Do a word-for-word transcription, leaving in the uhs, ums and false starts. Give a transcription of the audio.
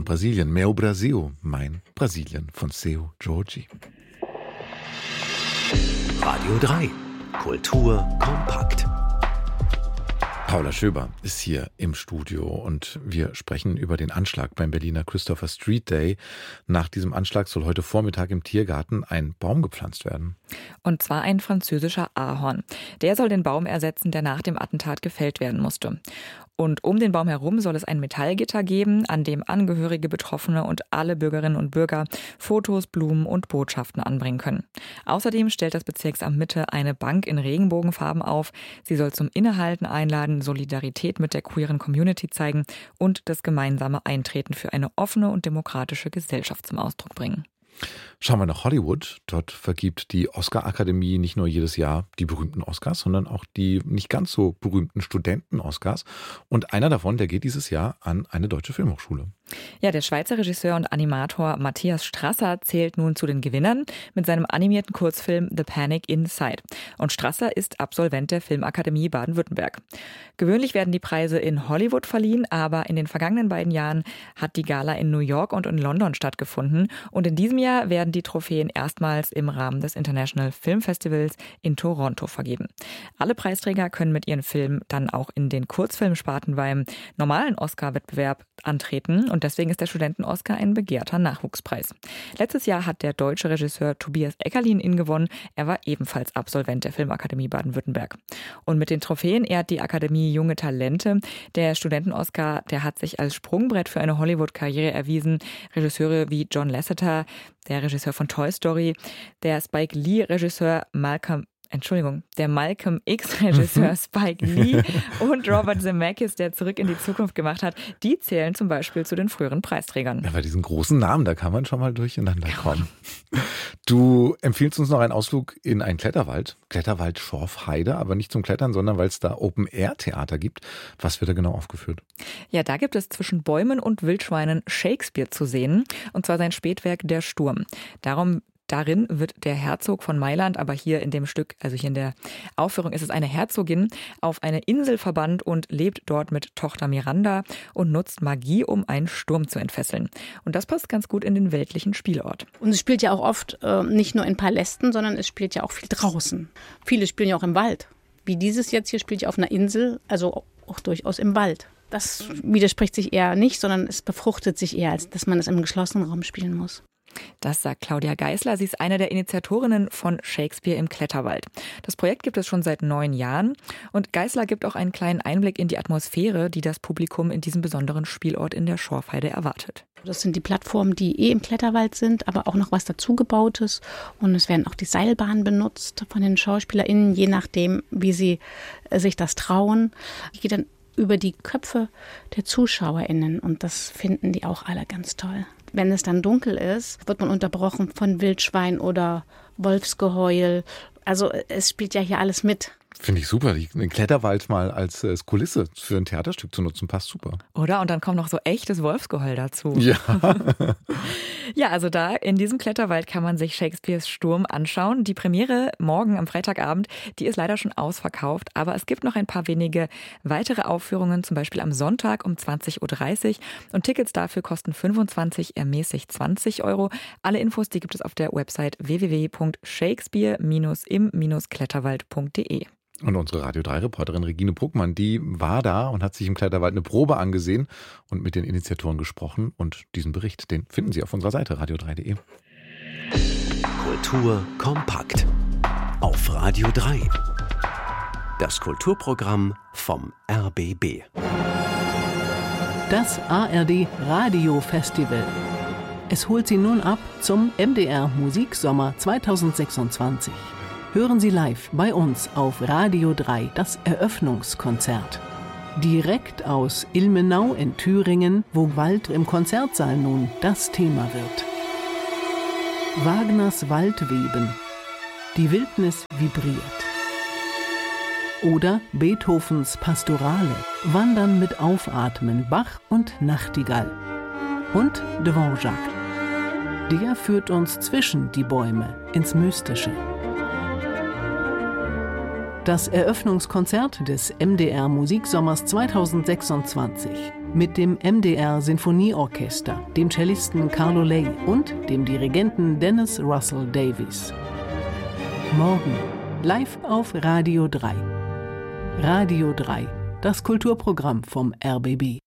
von Brasilien. Meu Brasil, mein Brasilien von Seu Jorge. Radio drei. Kultur kompakt. Paula Schöber ist hier im Studio und wir sprechen über den Anschlag beim Berliner Christopher Street Day. Nach diesem Anschlag soll heute Vormittag im Tiergarten ein Baum gepflanzt werden. Und zwar ein französischer Ahorn. Der soll den Baum ersetzen, der nach dem Attentat gefällt werden musste. Und um den Baum herum soll es ein Metallgitter geben, an dem Angehörige, Betroffene und alle Bürgerinnen und Bürger Fotos, Blumen und Botschaften anbringen können. Außerdem stellt das Bezirksamt Mitte eine Bank in Regenbogenfarben auf. Sie soll zum Innehalten einladen, Solidarität mit der queeren Community zeigen und das gemeinsame Eintreten für eine offene und demokratische Gesellschaft zum Ausdruck bringen. Schauen wir nach Hollywood. Dort vergibt die Oscar-Akademie nicht nur jedes Jahr die berühmten Oscars, sondern auch die nicht ganz so berühmten Studenten-Oscars. Und einer davon, der geht dieses Jahr an eine deutsche Filmhochschule. Ja, der Schweizer Regisseur und Animator Matthias Strasser zählt nun zu den Gewinnern mit seinem animierten Kurzfilm The Panic Inside. Und Strasser ist Absolvent der Filmakademie Baden-Württemberg. Gewöhnlich werden die Preise in Hollywood verliehen, aber in den vergangenen beiden Jahren hat die Gala in New York und in London stattgefunden. Und in diesem Jahr werden die Trophäen erstmals im Rahmen des International Film Festivals in Toronto vergeben. Alle Preisträger können mit ihren Filmen dann auch in den Kurzfilmsparten beim normalen Oscar-Wettbewerb antreten. Und deswegen ist der Studenten-Oscar ein begehrter Nachwuchspreis. Letztes Jahr hat der deutsche Regisseur Tobias Eckerlin ihn gewonnen. Er war ebenfalls Absolvent der Filmakademie Baden-Württemberg. Und mit den Trophäen ehrt die Akademie junge Talente. Der Studenten-Oscar, der hat sich als Sprungbrett für eine Hollywood-Karriere erwiesen. Regisseure wie John Lasseter, der Regisseur von Toy Story, der Spike Lee-Regisseur Malcolm Entschuldigung, der Malcolm X-Regisseur Spike Lee und Robert Zemeckis, der Zurück in die Zukunft gemacht hat, die zählen zum Beispiel zu den früheren Preisträgern. Ja, bei diesen großen Namen, da kann man schon mal durcheinander kommen. Du empfiehlst uns noch einen Ausflug in einen Kletterwald, Kletterwald Schorfheide, aber nicht zum Klettern, sondern weil es da Open-Air-Theater gibt. Was wird da genau aufgeführt? Ja, da gibt es zwischen Bäumen und Wildschweinen Shakespeare zu sehen, und zwar sein Spätwerk Der Sturm. Darum Darin wird der Herzog von Mailand, aber hier in dem Stück, also hier in der Aufführung ist es eine Herzogin, auf eine Insel verbannt und lebt dort mit Tochter Miranda und nutzt Magie, um einen Sturm zu entfesseln. Und das passt ganz gut in den weltlichen Spielort. Und es spielt ja auch oft äh, nicht nur in Palästen, sondern es spielt ja auch viel draußen. Viele spielen ja auch im Wald. Wie dieses jetzt hier spielt ja auf einer Insel, also auch durchaus im Wald. Das widerspricht sich eher nicht, sondern es befruchtet sich eher, als dass man es im geschlossenen Raum spielen muss. Das sagt Claudia Geisler. Sie ist eine der Initiatorinnen von Shakespeare im Kletterwald. Das Projekt gibt es schon seit neun Jahren. Und Geisler gibt auch einen kleinen Einblick in die Atmosphäre, die das Publikum in diesem besonderen Spielort in der Schorfheide erwartet. Das sind die Plattformen, die eh im Kletterwald sind, aber auch noch was dazugebautes. Und es werden auch die Seilbahnen benutzt von den SchauspielerInnen, je nachdem, wie sie sich das trauen. Ich gehe dann über die Köpfe der ZuschauerInnen und das finden die auch alle ganz toll. Wenn es dann dunkel ist, wird man unterbrochen von Wildschwein oder Wolfsgeheul. Also es spielt ja hier alles mit. Finde ich super. Den Kletterwald mal als äh, Kulisse für ein Theaterstück zu nutzen, passt super. Oder? Und dann kommt noch so echtes Wolfsgeheul dazu. Ja. Ja, also da in diesem Kletterwald kann man sich Shakespeares Sturm anschauen. Die Premiere morgen am Freitagabend, die ist leider schon ausverkauft. Aber es gibt noch ein paar wenige weitere Aufführungen, zum Beispiel am Sonntag um zwanzig Uhr dreißig. Und Tickets dafür kosten fünfundzwanzig, ermäßigt zwanzig Euro. Alle Infos, die gibt es auf der Website w w w punkt shakespeare im kletterwald punkt d e. Und unsere Radio drei Reporterin Regine Bruckmann, die war da und hat sich im Kletterwald eine Probe angesehen und mit den Initiatoren gesprochen. Und diesen Bericht, den finden Sie auf unserer Seite radio drei punkt d e. Kultur kompakt auf Radio drei. Das Kulturprogramm vom R B B. Das A R D Radio Festival. Es holt Sie nun ab zum M D R Musiksommer zweitausendsechsundzwanzig. Hören Sie live bei uns auf Radio drei das Eröffnungskonzert. Direkt aus Ilmenau in Thüringen, wo Wald im Konzertsaal nun das Thema wird. Wagners Waldweben. Die Wildnis vibriert. Oder Beethovens Pastorale. Wandern mit Aufatmen, Bach und Nachtigall. Und Dvorak. Der führt uns zwischen die Bäume ins Mystische. Das Eröffnungskonzert des M D R Musiksommers zweitausendsechsundzwanzig. mit dem M D R Sinfonieorchester, dem Cellisten Carlo Ley und dem Dirigenten Dennis Russell Davies. Morgen live auf Radio drei. Radio drei, das Kulturprogramm vom R B B.